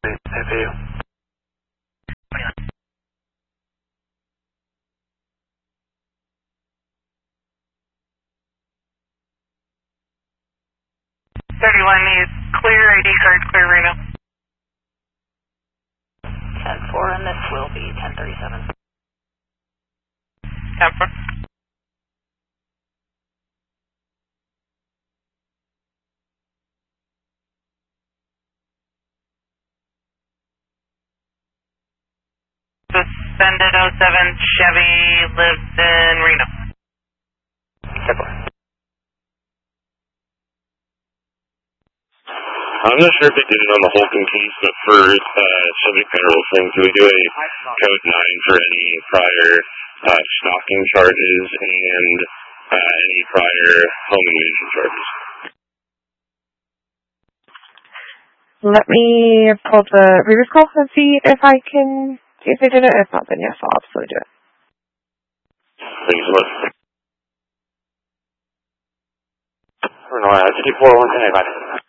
FAU. needs clear ID card, clear Reno. 10-4, and this will be 1037. 10-4. Suspended 07 Chevy lives in Reno. 10-4. I'm not sure if they did it on the Holcomb case, but for subject matter reference, do we do a code 9 for any prior stalking charges and any prior home invasion charges? Let me pull the previous call and see if I can see if they did it. If not, then yes, I'll absolutely do it. Thank you so much. Illinois, 54-110,